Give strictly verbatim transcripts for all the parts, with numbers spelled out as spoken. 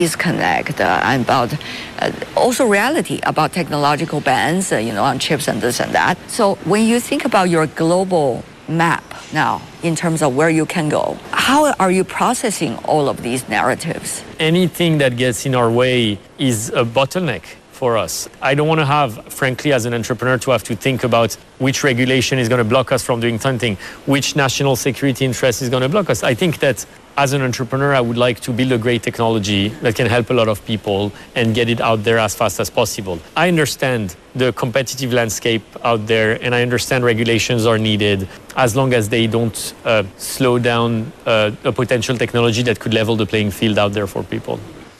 disconnect uh, and about uh, also reality about technological bans, uh, you know, on chips and this and that. So when you think about your global map now in terms of where you can go, how are you processing all of these narratives? Anything that gets in our way is a bottleneck for us. I don't want to have, frankly, as an entrepreneur, to have to think about which regulation is going to block us from doing something, which national security interest is going to block us. I think that as an entrepreneur, I would like to build a great technology that can help a lot of people and get it out there as fast as possible. I understand the competitive landscape out there, and I understand regulations are needed as long as they don't uh, slow down uh, a potential technology that could level the playing field out there for people.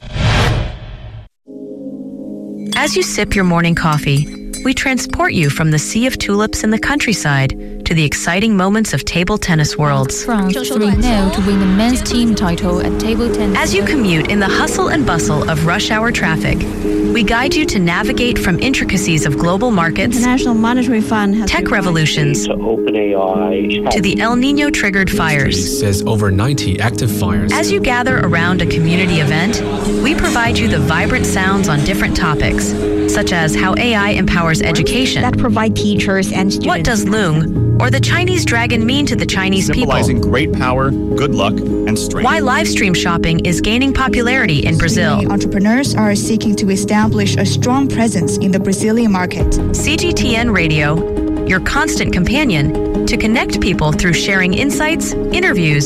As you sip your morning coffee, we transport you from the sea of tulips in the countryside to the exciting moments of table tennis worlds. France three nil to win the men's team title at table tennis. As you commute in the hustle and bustle of rush hour traffic, we guide you to navigate from intricacies of global markets, International Monetary Fund has tech revolutions, to OpenAI, to the El Nino-triggered fires. Says over ninety active fires. As you gather around a community event, we provide you the vibrant sounds on different topics, such as how A I empowers education, that provide teachers and students. what does Loong or the Chinese dragon mean to the Chinese people, symbolizing great power, good luck, and strength. why live stream shopping is gaining popularity in Brazil. Entrepreneurs are seeking to establish a strong presence in the Brazilian market. C G T N Radio, your constant companion to connect people through sharing insights, interviews,